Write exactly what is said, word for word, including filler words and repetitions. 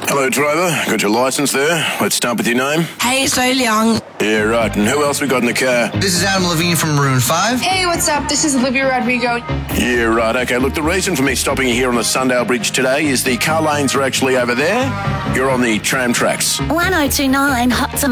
Hello, driver. Got your licence there. Let's start with your name. Hey, it's Lou Young. Yeah, right. And who else we got in the car? This is Adam Levine from Maroon five. Hey, what's up? This is Olivia Rodrigo. Yeah, right. Okay, look, the reason for me stopping you here on the Sundale Bridge today is the car lanes are actually over there. You're on the tram tracks. one oh two nine Hot